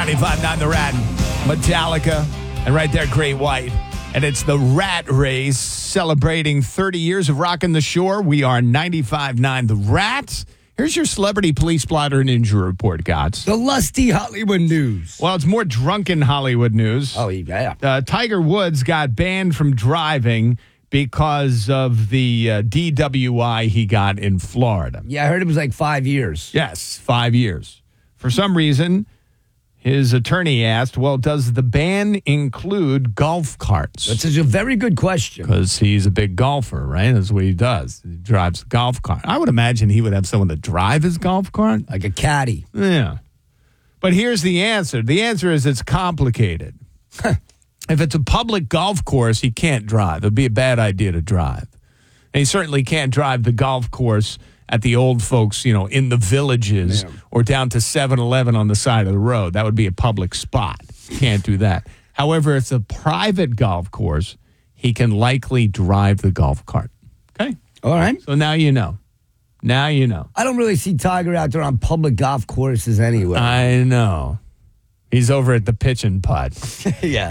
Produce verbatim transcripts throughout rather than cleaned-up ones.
ninety-five point nine The Rat, Metallica, and right there, Great White. And it's the Rat Race celebrating thirty years of rocking the shore. We are ninety-five point nine The Rat. Here's your celebrity police blotter and injury report, Gods. The lusty Hollywood news. Well, it's more drunken Hollywood news. Oh, yeah. Uh, Tiger Woods got banned from driving because of the uh, D W I he got in Florida. Yeah, I heard it was like five years. Yes, five years. For some reason, his attorney asked, well, does the ban include golf carts? That's a very good question. Because he's a big golfer, right? That's what he does. He drives a golf cart. I would imagine he would have someone to drive his golf cart. Like a caddy. Yeah. But here's the answer. The answer is it's complicated. If it's a public golf course, he can't drive. It would be a bad idea to drive. And he certainly can't drive the golf course at the old folks, you know, in the villages yeah. or down to seven eleven on the side of the road. That would be a public spot. Can't do that. However, if it's a private golf course, he can likely drive the golf cart. Okay? All right. So now you know. Now you know. I don't really see Tiger out there on public golf courses anyway. I know. He's over at the pitch and putt. Yeah.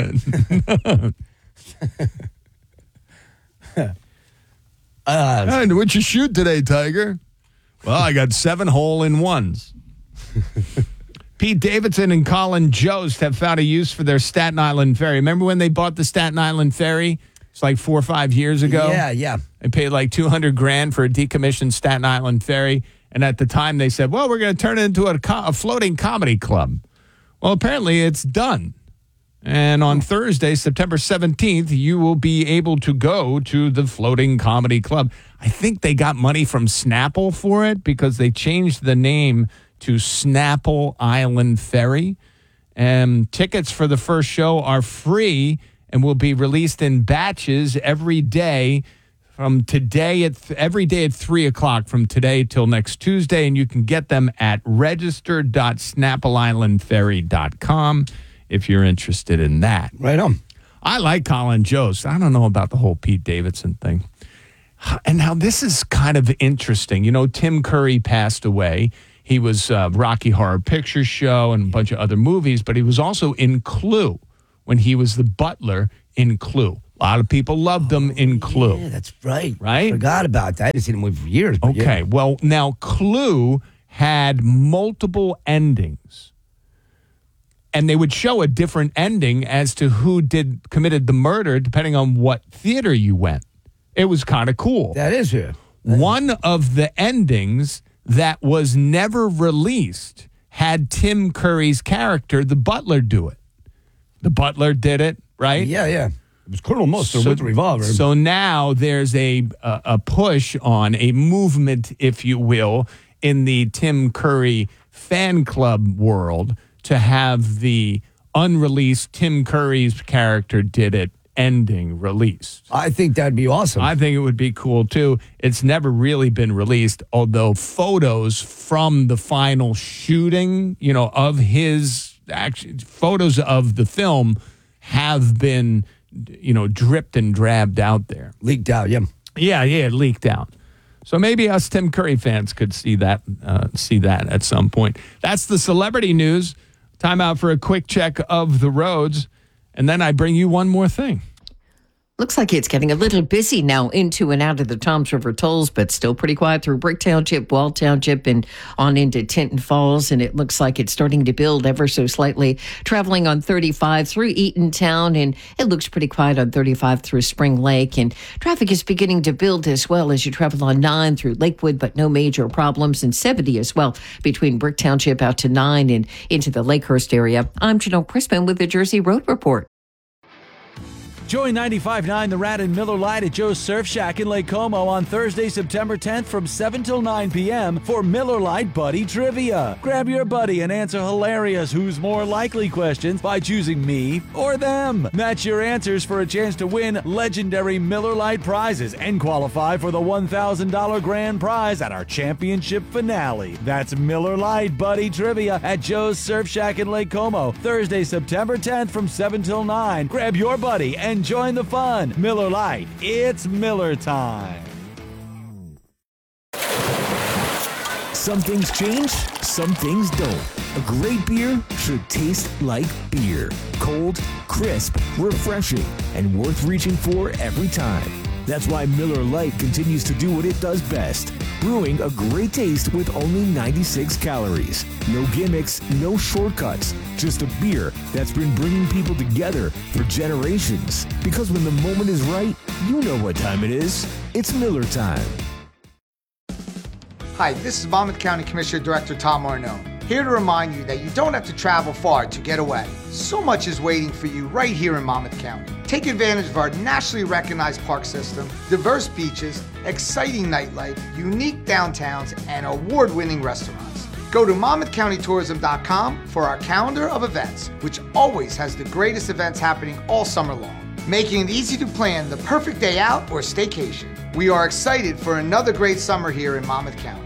uh, hey, what'd you shoot today, Tiger? Well, I got seven hole-in-ones. Pete Davidson and Colin Jost have found a use for their Staten Island ferry. Remember when they bought the Staten Island ferry? It's like four or five years ago. Yeah, yeah. They paid like two hundred grand for a decommissioned Staten Island ferry. And at the time, they said, well, we're going to turn it into a, co- a floating comedy club. Well, apparently it's done. And on Thursday, September seventeenth, you will be able to go to the Floating Comedy Club. I think they got money from Snapple for it because they changed the name to Snapple Island Ferry. And tickets for the first show are free and will be released in batches every day from today at th- every day at three o'clock from today till next Tuesday, and you can get them at register dot snapple island ferry dot com if you're interested in that. Right on. I like Colin Jost. I don't know about the whole Pete Davidson thing. And now this is kind of interesting. You know, Tim Curry passed away. He was uh, Rocky Horror Picture Show and a bunch of other movies, but he was also in Clue when he was the butler in Clue. A lot of people loved him in Clue. Yeah, that's right. Right? Forgot about that. I haven't seen him movie for years. Okay, yeah. well, now Clue had multiple endings. And they would show a different ending as to who did committed the murder depending on what theater you went. It was kind of cool. That is it. One of the endings that was never released had Tim Curry's character, the butler, do it. The butler did it, right? Yeah, yeah. It was Colonel Mustard So- with the revolver. So now there's a, a a push on a movement, if you will, in the Tim Curry fan club world to have the unreleased Tim Curry's character did it ending released. I think that'd be awesome. I think it would be cool too. It's never really been released, although photos from the final shooting, you know, of his action, photos of the film have been, you know, dripped and drabbed out there. Leaked out, yeah. Yeah, yeah, it leaked out. So maybe us Tim Curry fans could see that, uh, see that at some point. That's the celebrity news. Time out for a quick check of the roads, and then I bring you one more thing. Looks like it's getting a little busy now into and out of the Toms River tolls, but still pretty quiet through Brick Township, Wall Township, and on into Tinton Falls. And it looks like it's starting to build ever so slightly. Traveling on thirty-five through Eatontown, and it looks pretty quiet on thirty-five through Spring Lake. And traffic is beginning to build as well as you travel on nine through Lakewood, but no major problems. And seventy as well between Brick Township out to nine and into the Lakehurst area. I'm Janelle Crispin with the Jersey Road Report. Join ninety-five point nine The Rat and Miller Lite at Joe's Surf Shack in Lake Como on Thursday, September tenth from seven till nine p.m. for Miller Lite Buddy Trivia. Grab your buddy and answer hilarious who's more likely questions by choosing me or them. Match your answers for a chance to win legendary Miller Lite prizes and qualify for the one thousand dollars grand prize at our championship finale. That's Miller Lite Buddy Trivia at Joe's Surf Shack in Lake Como, Thursday, September tenth from seven till nine. Grab your buddy and join the fun. Miller Lite, it's Miller time. Some things change, some things don't. A great beer should taste like beer. Cold, crisp, refreshing, and worth reaching for every time. That's why Miller Lite continues to do what it does best, brewing a great taste with only ninety-six calories. No gimmicks, no shortcuts, just a beer that's been bringing people together for generations. Because when the moment is right, you know what time it is. It's Miller time. Hi, this is Monmouth County Commissioner Director Tom Arnone, here to remind you that you don't have to travel far to get away. So much is waiting for you right here in Monmouth County. Take advantage of our nationally recognized park system, diverse beaches, exciting nightlife, unique downtowns, and award-winning restaurants. Go to monmouth county tourism dot com for our calendar of events, which always has the greatest events happening all summer long, making it easy to plan the perfect day out or staycation. We are excited for another great summer here in Monmouth County.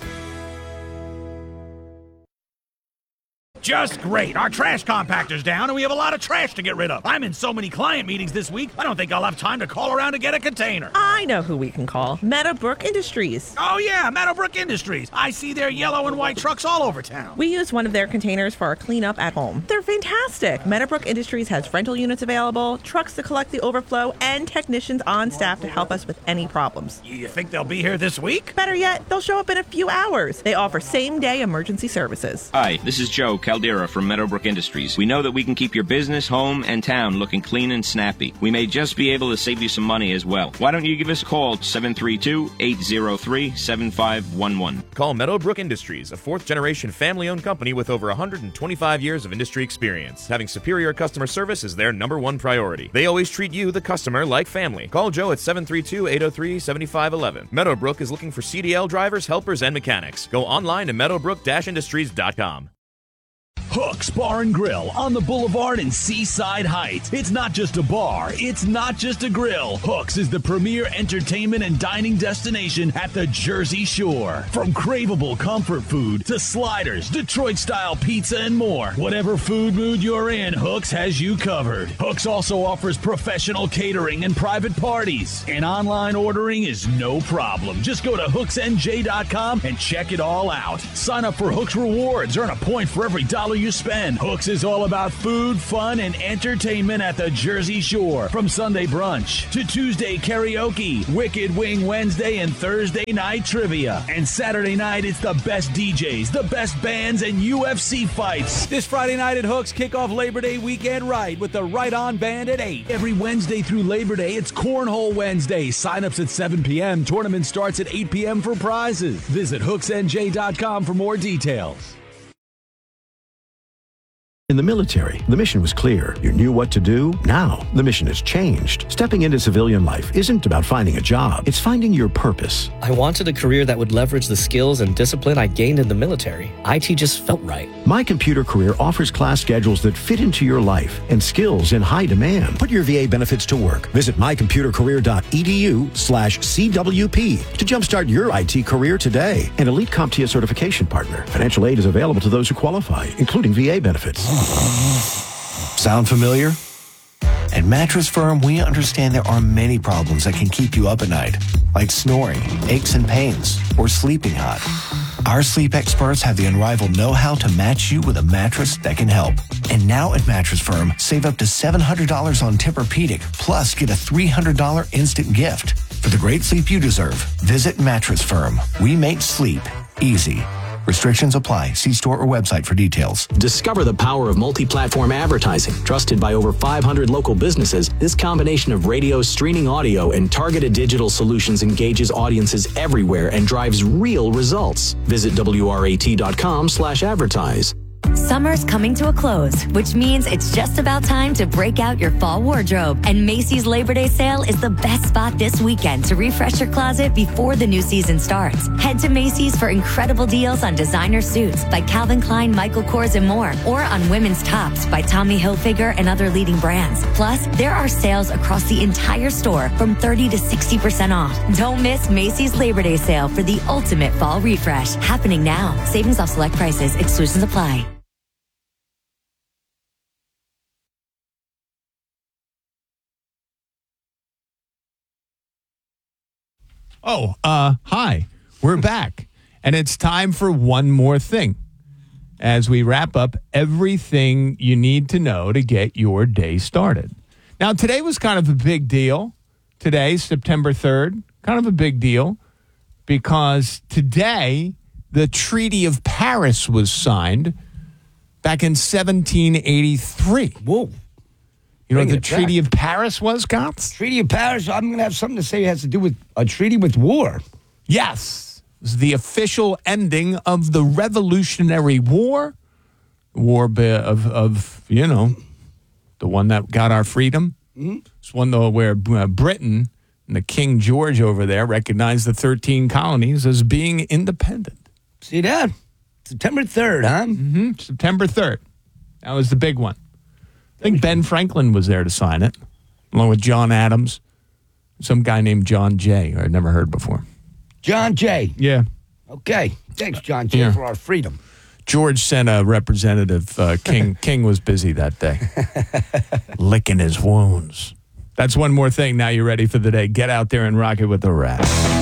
Just great. Our trash compactor's down and we have a lot of trash to get rid of. I'm in so many client meetings this week, I don't think I'll have time to call around to get a container. I know who we can call. Meadowbrook Industries. Oh yeah, Meadowbrook Industries. I see their yellow and white trucks all over town. We use one of their containers for our cleanup at home. They're fantastic. Meadowbrook Industries has rental units available, trucks to collect the overflow, and technicians on staff to help us with any problems. You think they'll be here this week? Better yet, they'll show up in a few hours. They offer same-day emergency services. Hi, this is Joe Caldera from Meadowbrook Industries. We know that we can keep your business, home, and town looking clean and snappy. We may just be able to save you some money as well. Why don't you give us a call at seven three two, eight zero three, seven five one one. Call Meadowbrook Industries, a fourth-generation family-owned company with over one hundred twenty-five years of industry experience. Having superior customer service is their number one priority. They always treat you, the customer, like family. Call Joe at seven three two, eight zero three, seven five one one. Meadowbrook is looking for C D L drivers, helpers, and mechanics. Go online to meadowbrook dash industries dot com. Hooks Bar and Grill on the Boulevard in Seaside Heights. It's not just a bar, it's not just a grill. Hooks is the premier entertainment and dining destination at the Jersey Shore. From craveable comfort food to sliders, Detroit-style pizza, and more. Whatever food mood you're in, Hooks has you covered. Hooks also offers professional catering and private parties. And online ordering is no problem. Just go to hooks n j dot com and check it all out. Sign up for Hooks Rewards, earn a point for every dollar you spend. Hooks is all about food, fun, and entertainment at the Jersey Shore. From Sunday brunch to Tuesday karaoke, Wicked Wing Wednesday, and Thursday night trivia. And Saturday night, it's the best D Js, the best bands, and U F C fights. This Friday night at Hooks, kick off Labor Day weekend right with the Right On Band at eight. Every Wednesday through Labor Day, it's Cornhole Wednesday. Sign-ups at seven p.m. Tournament starts at eight p.m. for prizes. Visit hooks n j dot com for more details. In the military, the mission was clear. You knew what to do. Now, the mission has changed. Stepping into civilian life isn't about finding a job. It's finding your purpose. I wanted a career that would leverage the skills and discipline I gained in the military. I T just felt right. My Computer Career offers class schedules that fit into your life and skills in high demand. Put your V A benefits to work. Visit my computer career dot e d u slash C W P to jumpstart your I T career today. An elite CompTIA certification partner. Financial aid is available to those who qualify, including V A benefits. Sound familiar? At Mattress Firm, we understand there are many problems that can keep you up at night, like snoring, aches and pains, or sleeping hot. Our sleep experts have the unrivaled know-how to match you with a mattress that can help. And now at Mattress Firm, save up to seven hundred dollars on Tempur-Pedic, plus get a three hundred dollars instant gift. For the great sleep you deserve, visit Mattress Firm. We make sleep easy. Restrictions apply. See store or website for details. Discover the power of multi-platform advertising. Trusted by over five hundred local businesses, this combination of radio, streaming audio, and targeted digital solutions engages audiences everywhere and drives real results. Visit W R A T dot com slash advertise. Summer's coming to a close, which means it's just about time to break out your fall wardrobe. And Macy's Labor Day sale is the best spot this weekend to refresh your closet before the new season starts. Head to Macy's for incredible deals on designer suits by Calvin Klein, Michael Kors, and more, or on women's tops by Tommy Hilfiger and other leading brands. Plus, there are sales across the entire store from thirty to sixty percent off. Don't miss Macy's Labor Day sale for the ultimate fall refresh. Happening now. Savings off select prices. Exclusions apply. Oh, uh, hi. We're back. And it's time for one more thing. as we wrap up everything you need to know to get your day started. Now, today was kind of a big deal. Today, September third, kind of a big deal because today the Treaty of Paris was signed back in seventeen eighty-three. Whoa. You know Bring what the it Treaty back. of Paris was, Gotts? Treaty of Paris, I'm going to have something to say it has to do with a treaty with war. Yes. It was the official ending of the Revolutionary War. War be- of, of, you know, the one that got our freedom. Mm-hmm. It's one, though, where uh, Britain and the King George over there recognized the thirteen colonies as being independent. See that? September third, huh? Mm-hmm. September third. That was the big one. I think Ben Franklin was there to sign it, along with John Adams, some guy named John Jay, who I'd never heard before. John Jay. Yeah. Okay. Thanks, John Jay, Yeah. for our freedom. George sent a representative. Uh, King King was busy that day, licking his wounds. That's one more thing. Now you're ready for the day. Get out there and rock it with the Rat.